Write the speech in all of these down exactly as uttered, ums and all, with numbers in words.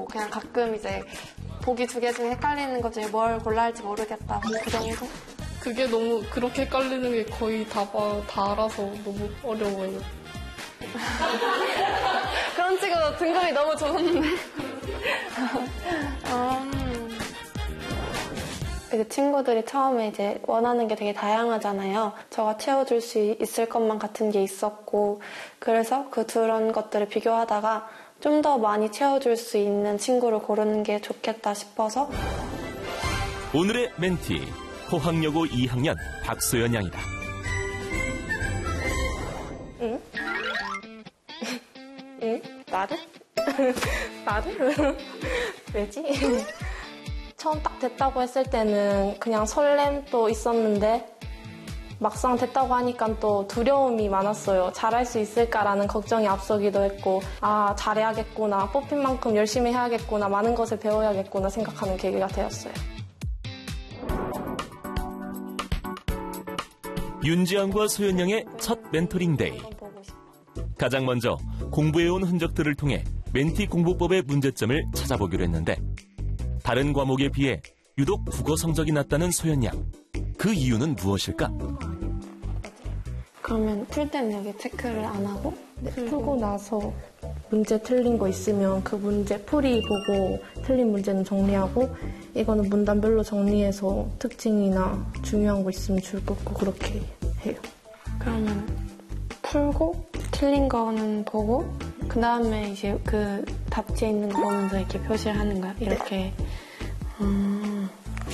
그냥 가끔 이제 보기 두 개 중에 헷갈리는 것 중에 뭘 골라야 할지 모르겠다. 그 정도? 그게 너무 그렇게 헷갈리는 게 거의 다, 봐, 다 알아서 너무 어려워요. 그런 식으로 등급이 너무 좋은데. 음. 이제 친구들이 처음에 이제 원하는 게 되게 다양하잖아요. 저가 채워줄 수 있을 것만 같은 게 있었고, 그래서 그 그런 것들을 비교하다가 좀 더 많이 채워줄 수 있는 친구를 고르는 게 좋겠다 싶어서. 오늘의 멘티, 포항여고 이 학년 박소연 양이다. 응? 응? 나를? 나를? 왜지? 처음 딱 됐다고 했을 때는 그냥 설렘도 있었는데 막상 됐다고 하니까 또 두려움이 많았어요. 잘할 수 있을까라는 걱정이 앞서기도 했고, 아, 잘해야겠구나, 뽑힌 만큼 열심히 해야겠구나, 많은 것을 배워야겠구나 생각하는 계기가 되었어요. 윤지영과 소연 양의 첫 멘토링 데이. 가장 먼저 공부해온 흔적들을 통해 멘티 공부법의 문제점을 찾아보기로 했는데, 다른 과목에 비해 유독 국어 성적이 낮다는 소연 양. 그 이유는 무엇일까? 그러면 풀 때는 여기 체크를 안 하고? 네, 풀고 나서 문제 틀린 거 있으면 그 문제 풀이 보고 틀린 문제는 정리하고, 이거는 문단별로 정리해서 특징이나 중요한 거 있으면 줄 긋고 그렇게 해요. 그러면 풀고 틀린 거는 보고 그 다음에 이제 그 답지에 있는 거 보면서 이렇게 표시를 하는 거야? 이렇게. 네. 음.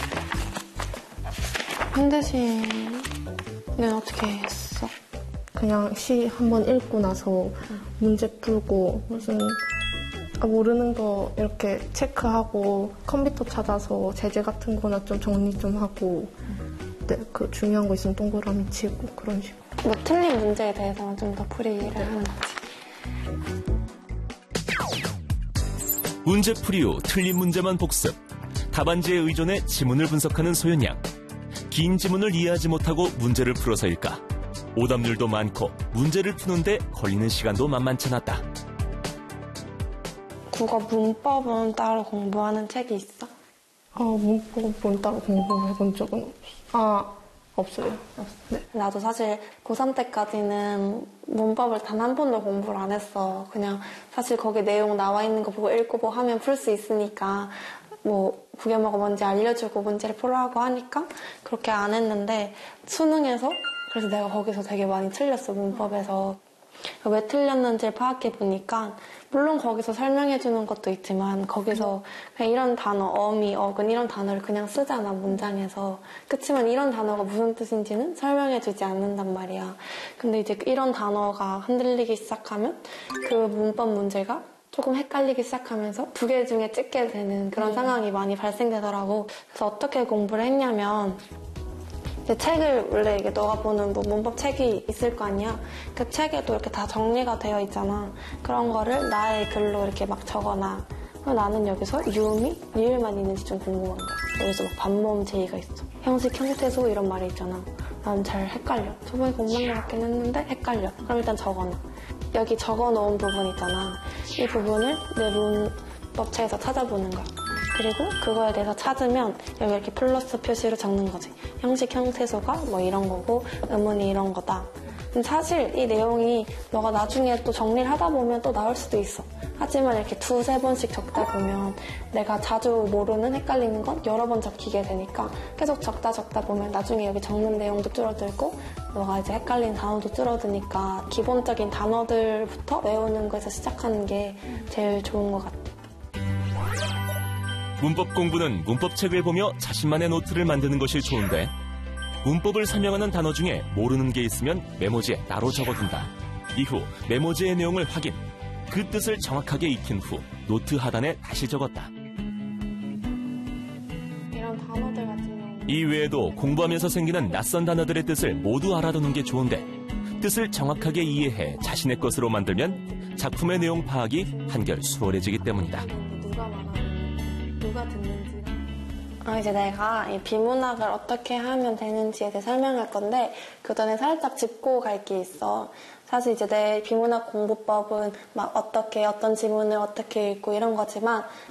한대시는 어떻게 했어? 그냥 시 한번 읽고 나서 응. 문제 풀고 무슨 모르는 거 이렇게 체크하고 컴퓨터 찾아서 제재 같은 거나 좀 정리 좀 하고 응. 네, 그 중요한 거 있으면 동그라미 치고 그런 식으로. 뭐 틀린 문제에 대해서는 좀 더 풀이를 네. 하는 거지. 문제 풀이 후 틀린 문제만 복습. 답안지에 의존해 지문을 분석하는 소연 양. 긴 지문을 이해하지 못하고 문제를 풀어서일까? 오답률도 많고 문제를 푸는데 걸리는 시간도 만만치 않았다. 국어 문법은 따로 공부하는 책이 있어? 아, 문법은 따로 공부해본 적은 없어. 아, 없어요. 없어. 네. 나도 사실 고삼 때까지는 문법을 단 한 번도 공부를 안 했어. 그냥 사실 거기 내용 나와 있는 거 보고 읽고 뭐 하면 풀 수 있으니까 뭐 국영어가 뭔지 알려주고 문제를 풀라고 하니까 그렇게 안 했는데, 수능에서 그래서 내가 거기서 되게 많이 틀렸어. 문법에서 왜 틀렸는지를 파악해 보니까, 물론 거기서 설명해 주는 것도 있지만 거기서 그냥 이런 단어, 어미, 어근 이런 단어를 그냥 쓰잖아, 문장에서. 그치만 이런 단어가 무슨 뜻인지는 설명해 주지 않는단 말이야. 근데 이제 이런 단어가 흔들리기 시작하면 그 문법 문제가 조금 헷갈리기 시작하면서 두 개 중에 찍게 되는 그런 네. 상황이 많이 발생되더라고. 그래서 어떻게 공부를 했냐면, 이제 책을 원래 이게 너가 보는 뭐 문법 책이 있을 거 아니야. 그 책에도 이렇게 다 정리가 되어 있잖아. 그런 거를 나의 글로 이렇게 막 적어놔. 그럼 나는 여기서 유미, 리을만 있는지 좀 궁금한 거야. 여기서 막 반모음 제의가 있어. 형식, 형태소 이런 말이 있잖아. 난 잘 헷갈려. 저번에 공부한 것 같긴 했는데 헷갈려. 그럼 일단 적어놔. 여기 적어놓은 부분 있잖아. 이 부분을 내 문법책에서 찾아보는 거야. 그리고 그거에 대해서 찾으면 여기 이렇게 플러스 표시로 적는 거지. 형식, 형태소가 뭐 이런 거고 의문이 이런 거다. 근데 사실 이 내용이 너가 나중에 또 정리를 하다 보면 또 나올 수도 있어. 하지만 이렇게 두세 번씩 적다 보면 내가 자주 모르는 헷갈리는 건 여러 번 적히게 되니까 계속 적다 적다 보면 나중에 여기 적는 내용도 줄어들고 너가 이제 헷갈리는 단어도 줄어드니까 기본적인 단어들부터 외우는 거에서 시작하는 게 제일 좋은 것 같아. 문법 공부는 문법책을 보며 자신만의 노트를 만드는 것이 좋은데, 문법을 설명하는 단어 중에 모르는 게 있으면 메모지에 따로 적어둔다. 이후 메모지의 내용을 확인. 그 뜻을 정확하게 익힌 후 노트 하단에 다시 적었다. 이런 단어들 같은 경우 이 외에도 공부하면서 생기는 낯선 단어들의 뜻을 모두 알아두는 게 좋은데, 뜻을 정확하게 이해해 자신의 것으로 만들면 작품의 내용 파악이 한결 수월해지기 때문이다. 누가 말하는, 누가 듣는지. 아, 이제 내가 이 비문학을 어떻게 하면 되는지에 대해 설명할 건데, 그 전에 살짝 짚고 갈 게 있어. 사실 이제 내 비문학 공부법은 막 어떻게, 어떤 지문을 어떻게 읽고 이런 거지만,